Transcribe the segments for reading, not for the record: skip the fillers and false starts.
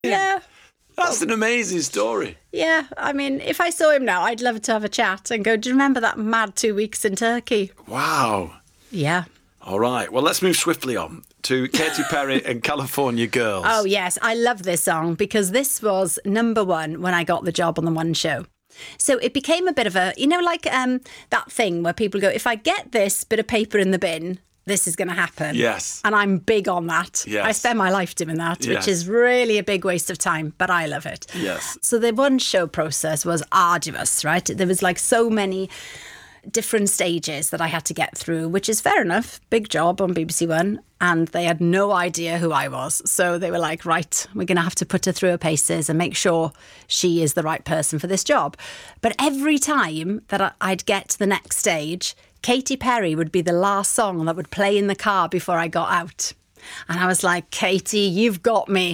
Yeah. That's an amazing story. Yeah, I mean, if I saw him now, I'd love to have a chat and go, do you remember that mad 2 weeks in Turkey? Wow. Yeah. All right. Well, let's move swiftly on to Katy Perry and California Girls. Oh, yes. I love this song because this was number one when I got the job on the One Show. So it became a bit of a, like that thing where people go, if I get this bit of paper in the bin, this is going to happen. Yes. And I'm big on that. Yes. I spend my life doing that, Yes. which is really a big waste of time, but I love it. Yes. So the One Show process was arduous, right? There was like so many different stages that I had to get through, which is fair enough. Big job on BBC One. And they had no idea who I was. So they were like, right, we're going to have to put her through her paces and make sure she is the right person for this job. But every time that I'd get to the next stage, Katy Perry would be the last song that would play in the car before I got out. And I was like, Katy, you've got me.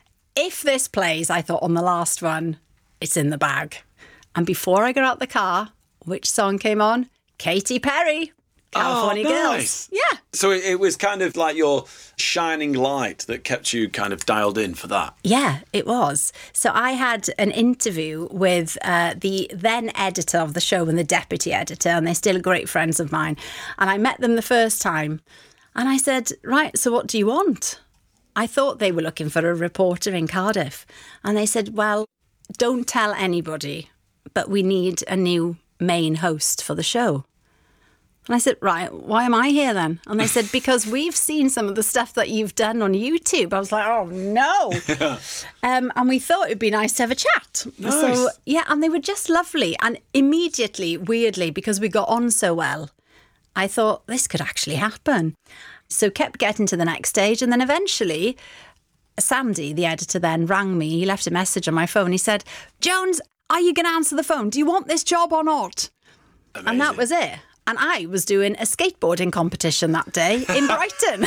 If this plays, I thought on the last one, it's in the bag. And before I got out the car, which song came on? Katy Perry, California nice. Girls. Yeah. So it was kind of like your shining light that kept you kind of dialed in for that. Yeah, it was. So I had an interview with the then editor of the show and the deputy editor, and they're still great friends of mine. And I met them the first time. And I said, right, so what do you want? I thought they were looking for a reporter in Cardiff. And they said, well, don't tell anybody, but we need a new main host for the show. And I said, right, why am I here then? And they said, because we've seen some of the stuff that you've done on YouTube. I was like, oh, no. And we thought it'd be nice to have a chat. Nice. So, yeah, and they were just lovely. And immediately, weirdly, because we got on so well, I thought this could actually happen. So kept getting to the next stage. And then eventually, Sandy, the editor, then rang me. He left a message on my phone. He said, Jones, are you going to answer the phone? Do you want this job or not? Amazing. And that was it. And I was doing a skateboarding competition that day in Brighton.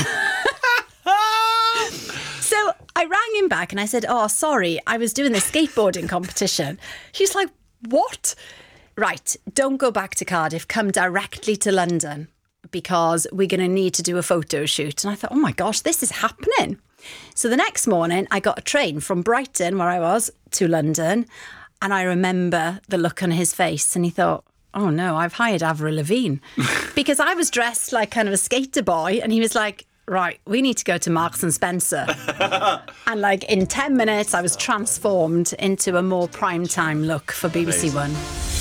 So I rang him back and I said, oh, sorry, I was doing this skateboarding competition. He's like, what? Right, don't go back to Cardiff. Come directly to London because we're going to need to do a photo shoot. And I thought, oh my gosh, this is happening. So the next morning I got a train from Brighton, where I was, to London. And I remember the look on his face and he thought, oh no, I've hired Avril Lavigne. Because I was dressed like kind of a skater boy and he was like, right, we need to go to Marks and Spencer. And like in 10 minutes, I was transformed into a more prime time look for BBC One.